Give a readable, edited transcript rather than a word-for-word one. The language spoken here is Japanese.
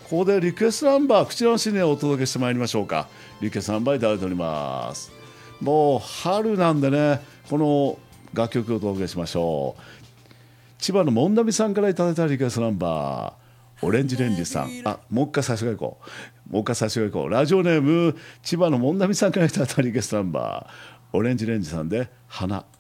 ここでリクエストナンバー口直しにお届けしてまいりましょうか。リクエストナンバーいただいております。もう春なんでね、この楽曲をお届けしましょう。千葉のもんだみさんからいただいたリクエストナンバー、オレンジレンジさん。もう一回最初からいこう。ラジオネーム千葉のもんだみさんからいただいたリクエストナンバー、オレンジレンジさんで花。